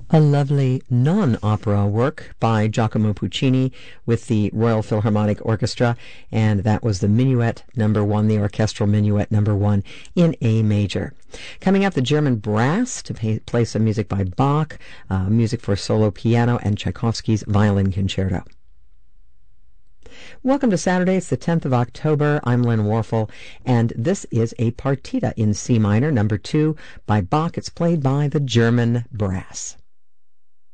A lovely non-opera work by Giacomo Puccini with the Royal Philharmonic Orchestra, and that was the Minuet Number 1, the Orchestral Minuet Number 1 in A major. Coming up, the German Brass to play some music by Bach, music for solo piano, and Tchaikovsky's Violin Concerto. Welcome to Saturday. It's the 10th of October. I'm Lynn Warfel, and this is a partita in C minor, number 2, by Bach. It's played by the German Brass.